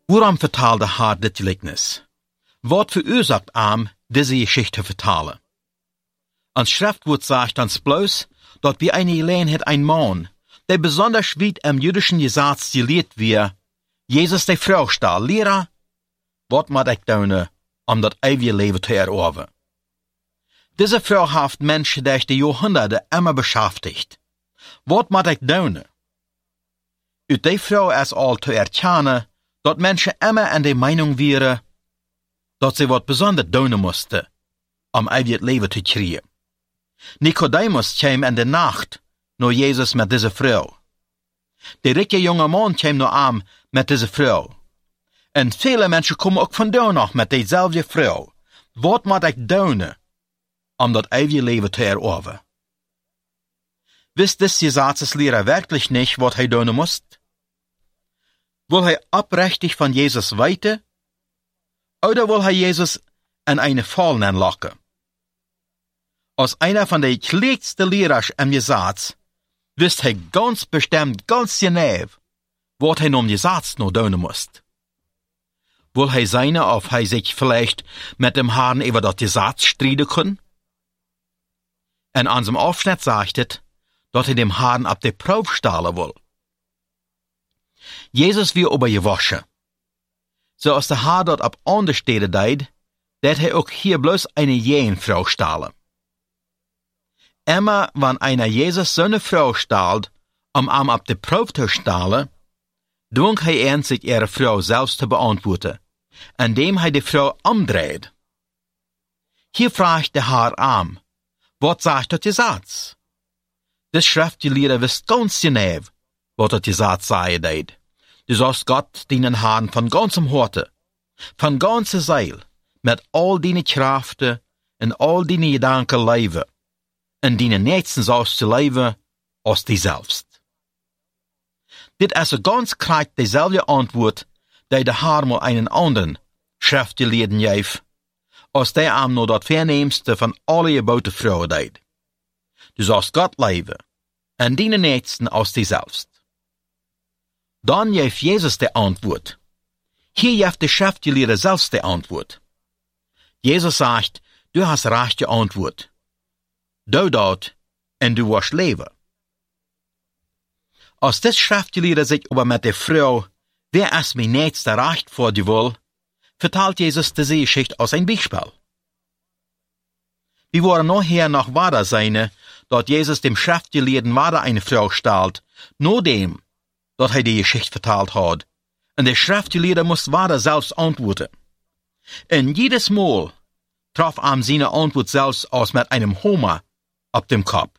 Waarom vertaalde haar dit gelijkenis? Wat verursacht am diese Geschichte vertalen? An Schrift wordt sagt ans bloß, dat wie eine Gelegenheit ein Mann, der besonders weit im jüdischen Gesetz gelehrt wird, Jesus die Frau stahl, Lehrer, wat moet ik doen, dat eeuwige Leben te eroberen? Diese Frau heeft Menschen durch die Jahrhunderte immer beschäftigt. Wat moet ik doen? Uit die Frau ist al te erkennen, dat Menschen immer in der Meinung wären, dat sie wat besonders doen mussten, eeuwig Leben zu kriegen. Nicodemus kwam in der Nacht naar Jesus met deze Frau. Der rijke jonge man kwam naar hem met deze Frau. En viele Menschen komen ook vandaag nog met dezelfde Frau. Wat moet ik doen, dat eeuwige Leben te eroberen? Wist des Gesetzeslehrer wirklich nicht, wat hij doen moest? Will hij oprechtig van Jesus weten? Oder will hij Jesus in eine Fall locken? Als einer von den kleinsten Lehrers im Gesetz, wist hij ganz bestimmt, ganz genau, wat hij om Gesetz noch doen moest. Will hij zijn of hij sich vielleicht mit dem Herrn über das Gesetz streiten kann? In unserem Aufschnitt sagt es, dass er dem Herrn ab der Probe stellen will. Jesus wird aber gewaschen. So als der Herr dort ab andere Städte deed, dat hij auch hier bloß eine jene Frau stellen. Immer, wenn einer Jesus seine Frau stahlt, ihm ab der Probe zu stellen, dwong hij ihn, sich ihre Frau selbst zu beantworten, indem hij die Frau umdreht. Hier fragt der Herr am, wat sagt das Gesetz? Der Schriftgelehrte wisst ganz genau, wat das Gesetz sagen deed. Du sollst Gott deinen Herrn von ganzem Horte, von ganzer Seele, mit all deine Kräfte und all deine Gedanken leben, und deine Nächsten sollst du leben als die selbst. Dit ist so ganz klar dieselbe Antwort, die der Herr mal einen anderen Schriftgelehrten gaf, als der am nur das Vernehmste von alle gebaute Frauen deed. Du sollst Gott leben, und deine Nächsten als die selbst. Dann gaf Jesus die Antwort. Hier gaf der Schriftgelehrte selbst die Antwort. Jesus sagt, du hast recht geantwortet. Du dort, und du wirst leben. Als das Schriftgelehrte sich aber mit der Frau, wer ist mein Nächster recht vor dir will, vertelt Jesus diese Geschichte aus ein Beispiel. Wir wollen nachher noch weiter sein, dass Jesus dem Schriftgelehrten weiter eine Frau stellt, nur dem, dat hij die Geschichte verteld had. En de Schriftgelehrte moest weiter selbst antworten. En jedes Mal traf am seine Antwort selbst aus mit einem Hammer auf dem Kopf.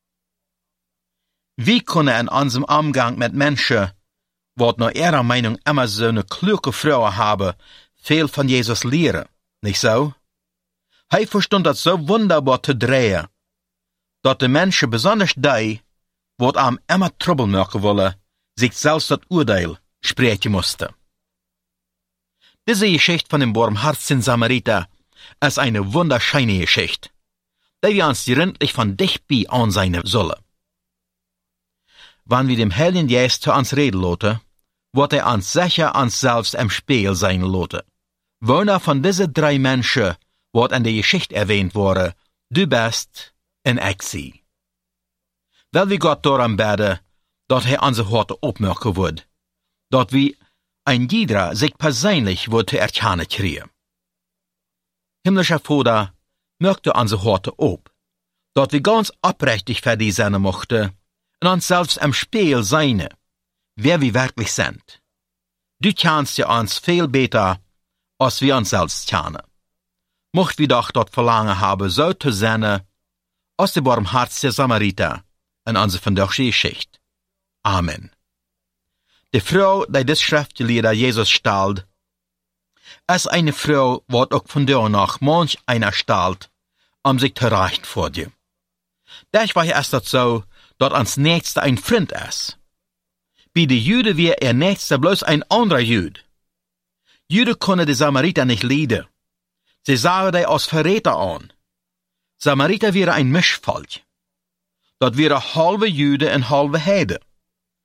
Wie können in unserem Umgang mit Menschen, wat nach ihrer Meinung immer so eine kluge Frau haben, viel von Jesus lehren, nicht so? Hij verstond das so wunderbar zu drehen, dat de Menschen, besonders die, wat am immer Trouble machen wollen, sich selbst das Urteil sprechen musste. Diese Geschichte von dem barmherzigen Samariter ist eine wunderschöne Geschichte, die wir uns gründlich von dicht bei ansehen sollen. Wenn wir dem Heiligen Geist zu uns reden lassen, wird uns sicher uns selbst im Spiegel sein lassen. Einer von diesen drei Menschen wird in der Geschichte erwähnt worden, du bist und ich sie. Weil wir Gott daran beten, dat hij onze Horte opmerken wordt, dat wie ein jeder sich persönlich wordt te erkennen kriegen. Himmlischer Vater, merkte onze Horte op, dat wir ganz oprechtig für die sein mochten und uns selbst im Spiel sein, wer wir wirklich sind. Du kennst ja uns viel besser, als wir uns selbst kennen. Mocht wir doch dort Verlangen haben, so zu sein, als der barmherzige Samariter in unserer vandaagse Geschichte. Amen. Die Frau, die das Schriftgelehrte Jesus stellt, ist eine Frau, wat auch von der noch manch einer stellt, sich zu reichen vor dir. Deswegen ist das so, dass uns Nächster ein Freund ist. Bei den Juden wäre ihr Nächster bloß ein anderer Jude. Juden können die Samariter nicht leiden. Sie sahen die als Verräter an. Samariter wäre ein Mischvolk. Das wäre halbe Jude und halbe Heide.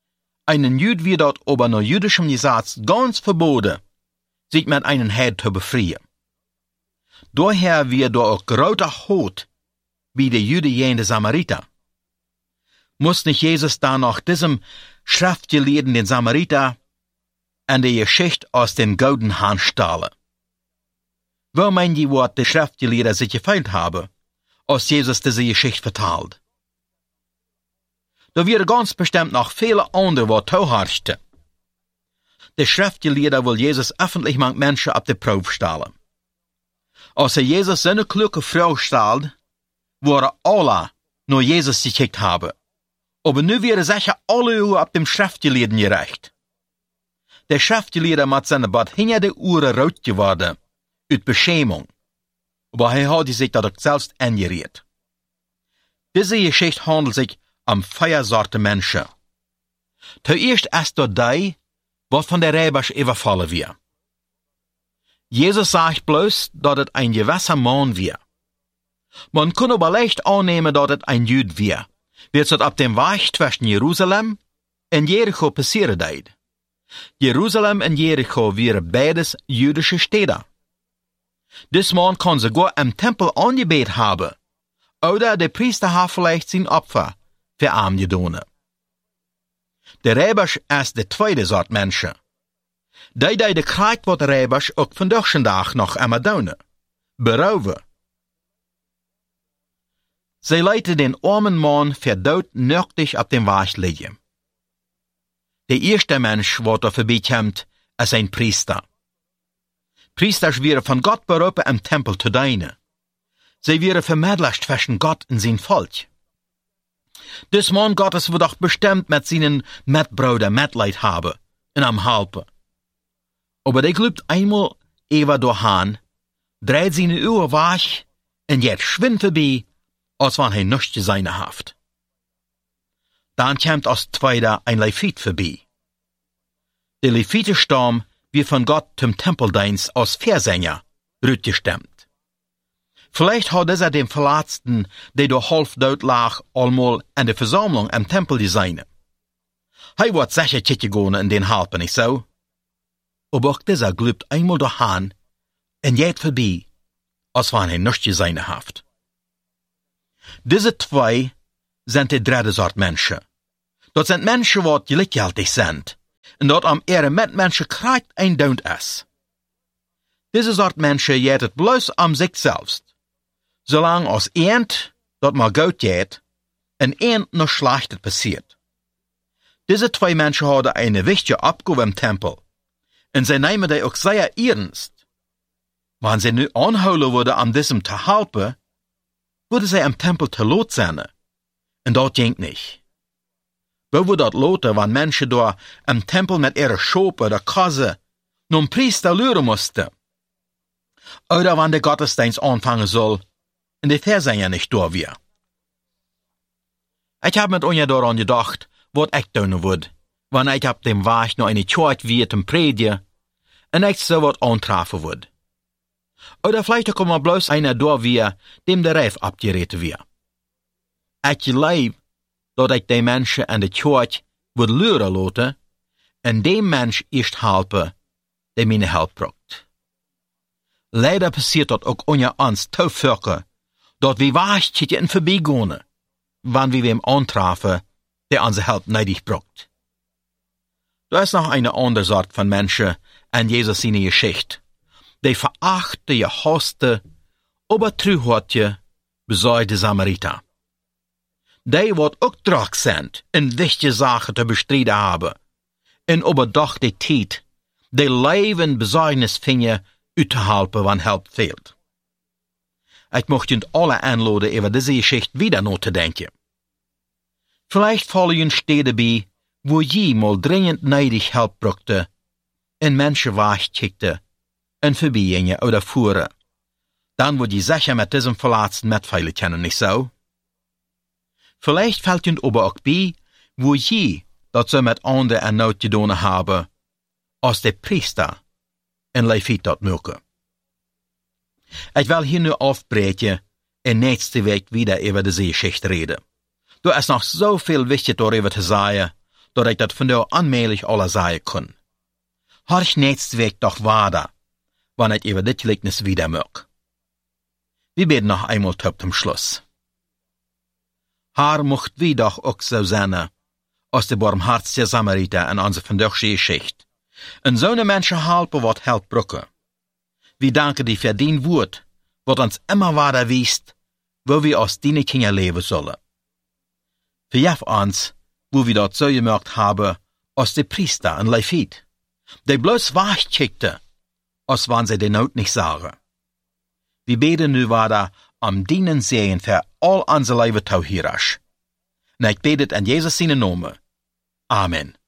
Einen Jüd wird dort aber nach jüdischem Gesetz ganz verboten, sich mit einem Heid zu befreien. Daher wird dort auch großer Hot wie der Jüde jene Samariter. Muss nicht Jesus da nach diesem Schriftgelehrten den Samariter an der Geschichte aus den Gouden Hahn stahlen? Wo meint ihr, was die Schriftgelehrten sich gefeilt haben, als Jesus diese Geschichte vertalt? Da wird ganz bestimmt noch viele andere, was tauharschte. Die Schriftgelehrten will Jesus öffentlich mit Menschen auf die Probe stellen. Als Jesus seine kluge Frau stellt, waren alle nur Jesus gekickt haben. Aber nu wäre sicher alle Uhr auf dem Schriftgelehrten gerecht. Der Schriftgelehrte hat seine Bad hinter der Uhr rot geworden, uit Beschämung. Aber er hat sich dadurch selbst angeriert. Diese Geschichte handelt sich um vier Sorten Menschen. Zuerst ist dort die, was von der Räbers überfallen wird. Jesus sagt bloß, dass es ein gewisser Mann wird. Man kann aber leicht annehmen, dass es ein Jüd wird, wird es auf dem Weg zwischen Jerusalem und Jericho passieren deed. Jerusalem und Jericho wären beides jüdische Städte. Dis Mann kann sogar im Tempel angebet haben, oder der Priester hat vielleicht sein Opfer für arm getan. Der Räbers ist die zweite Sort Menschen. Die krijgt wat Räbers ook vandaag nog immer doen. Berouwen. Sie leiten den armen Mann für dood nöchtig auf dem Weg liegen. Der erste Mensch, der da vorbeikommt, ist ein Priester. Priesters wären von Gott berufen, im Tempel zu dienen. Sie wären Vermittler zwischen Gott und sein Volk. Des Mann Gottes wird doch bestimmt mit seinen Mitbrüdern Mitleid haben und am helfen. Aber der glaubt einmal über dahin, dreht seine Uhr weg und geht schwind vorbei, als wenn er nichts zu sein haft. Dann kommt als Zweiter ein Levit vorbei. Der Levitenstamm wird von Gott zum Tempeldienst als Versänger rütgestimmt. Vielleicht hat dieser dem Verletzten, der durch halb dort lag, einmal in der Versammlung im Tempel gesehen. Er wird sicher gegangen in den Halpen, nicht so? Aber auch dieser glaubt einmal dahin und geht vorbei, als wenn er nichts gesehen haft. Diese zwei sind die dritte Sort Menschen. Dat sind Menschen, die gleichgültig sind, und dat am ihre Mitmenschen krijgt ein Daunt ist. Diese Sort Menschen geht het bloß am sich selbst. Solange als eend dat mal gut geht, und eend noch Schlechtes passiert. Diese zwei Menschen haben eine wichtige Abgabe im Tempel, und sie nehmen die auch sehr ernst. Wenn sie nu anholen würden, um diesem zu helfen, würde sie im Tempel zu lot sein. Und das ging nicht. Wo wir dort loten, wenn Menschen da im Tempel mit ihrer Schope oder Kasse nun Priester lüren mussten? Oder wenn der Gottesdienst anfangen soll, und die Versänger nicht da wir. Ich hab mit euch daran gedacht, was ich tun würde, wenn ich auf dem Weg noch eine Kirche wie zum Predigen und ich so was antreffen würde. Oder vielleicht kommt mal bloß einer da wir, dem der Reif abgeredet wird. Ich glaube, dass ich die Menschen in der Kirche würde lüren lassen und dem Mensch erst helfen, der meine Hilfe braucht. Leider passiert das auch unter uns zu Völker, dass wir wahrscheinlich vorbeigehen, wenn wir wem antreffen, der unsere Hilfe nötig braucht. Da ist noch eine andere Sorte von Menschen in Jesus seine Geschichte, die verachte, gehasste, aber treuhärtige, besorgte Samariter. Die, wat auch drak sind, in wichtige Sachen zu bestreiten haben, in überdachte Tijd, die Leben Besorgnis finden, uitzuhelpen, wann Help fehlt. Ich möchte uns alle einladen, über diese Geschichte wieder nachzudenken. Vielleicht fallen uns Städte bei, wo je mal dringend neidig Help brauchte, in Menschen wegkickte, und vorbeigingen oder fuhren. Dann würde ich sicher mit diesem Verletzten mitfeilen können, nicht so? Vielleicht fällt uns aber auch bei, wo je dat sie mit anderen en Not getan haben, als der Priester en Levit dat mögen. Ich will hier nur aufbrechen und nächste Woche wieder über diese Geschichte reden. Da ist noch so viel wichtig darüber zu sagen, dat ich dat von der allmählich alle sagen kann. Horch nächst weg doch wader, wann ich über dit Gleichnis wieder mög. Wir beten noch einmal zum Schluss. Haar mocht wie doch auch so sein, als der barmherzige Samariter in onze vandaagse Geschichte. En zo'n mensen helpen wat helpt brokken. Wir danken die für dein Wort, wat uns immer weiter wiest, wo wir als deine Kinder leben sollen. Verjaf uns, wo wir dort so gemerkt haben, als der Priester und Levit, die bloß wachkickte, als wenn sie den Not nicht sagen. Wir beten nu weiter am dienen Segen für all unser Leben tauhirasch. Und ich bete in Jesus seinen Namen. Amen.